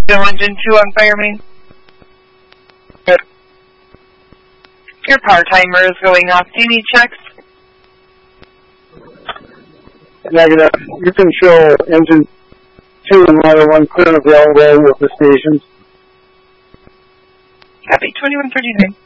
Still engine 2 on fire main. Good. Your power timer is going off. Do you need checks? Negative. You can show engine 2 and ladder 1 clear of the railway with the stations. Copy. 2139.